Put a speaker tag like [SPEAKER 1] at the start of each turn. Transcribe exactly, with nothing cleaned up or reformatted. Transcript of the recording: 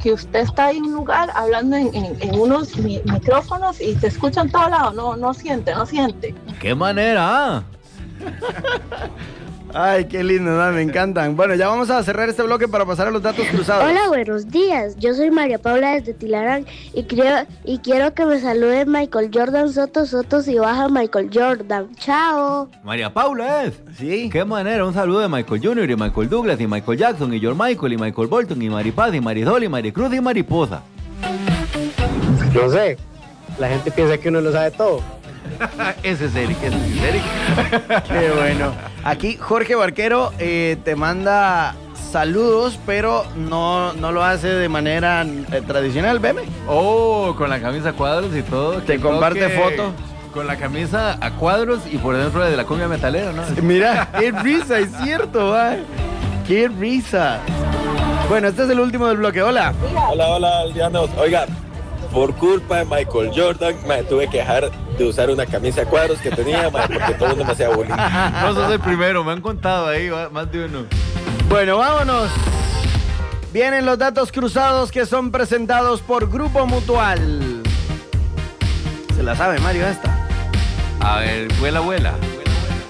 [SPEAKER 1] que usted está en un lugar hablando en, en, en unos mi, micrófonos y se escucha en todo lado. No, no siente, no siente.
[SPEAKER 2] ¿Qué manera?
[SPEAKER 3] Ay, qué lindo, ¿no? Me encantan. Bueno, ya vamos a cerrar este bloque para pasar a los datos cruzados.
[SPEAKER 4] Hola, buenos días. Yo soy María Paula desde Tilarán y quiero, y quiero que me salude Michael Jordan Soto Soto si baja Michael Jordan. Chao.
[SPEAKER 2] María Paula es.
[SPEAKER 3] Sí.
[SPEAKER 2] Qué manera. Un saludo de Michael junior y Michael Douglas y Michael Jackson y George Michael y Michael Bolton y Maripaz y Marisol y Maricruz y Mariposa.
[SPEAKER 5] No sé. La gente piensa que uno lo sabe todo.
[SPEAKER 2] Ese es Eric, ese es Eric.
[SPEAKER 3] Qué bueno. Aquí Jorge Barquero eh, te manda saludos, pero no, no lo hace de manera eh, tradicional, veme.
[SPEAKER 2] Oh, con la camisa a cuadros y todo.
[SPEAKER 3] Te
[SPEAKER 2] Que
[SPEAKER 3] comparte
[SPEAKER 2] toque
[SPEAKER 3] foto.
[SPEAKER 2] Con la camisa a cuadros y por dentro de la cumbia metalera, ¿no?
[SPEAKER 3] Mira, qué risa, es cierto, va. Qué risa. Bueno, este es el último del bloque. Hola.
[SPEAKER 6] Hola, hola, aldeanos. Oiga, por culpa de Michael Jordan, me tuve que dejar de usar una camisa a cuadros que tenía, ma, porque todo el mundo me hacía bullying.
[SPEAKER 2] No sos el primero, me han contado ahí, más de uno.
[SPEAKER 3] Bueno, vámonos. Vienen los datos cruzados que son presentados por Grupo Mutual. Se la sabe, Mario, esta.
[SPEAKER 2] A ver, vuela, vuela.